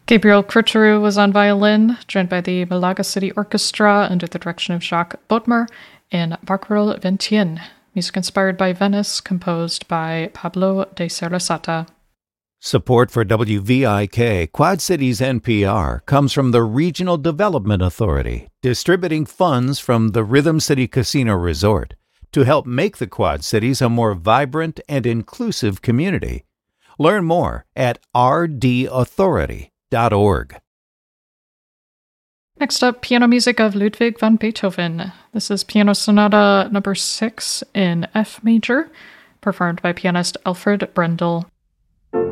Gabriel Critchereau was on violin, joined by the Malaga City Orchestra under the direction of Jacques Bodmer and Barcarolle Ventien. Music inspired by Venice, composed by Pablo de Sarasate. Support for WVIK Quad Cities NPR comes from the Regional Development Authority, distributing funds from the Rhythm City Casino Resort to help make the Quad Cities a more vibrant and inclusive community. Learn more at rdauthority.org. Next up, piano music of Ludwig van Beethoven. This is Piano Sonata number 6 in F major, performed by pianist Alfred Brendel.